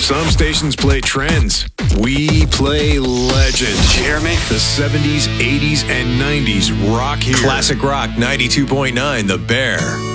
Some stations play trends. We play legends. Did you hear me? The 70s, 80s, and 90s rock here. Classic Rock 92.9, The Bear.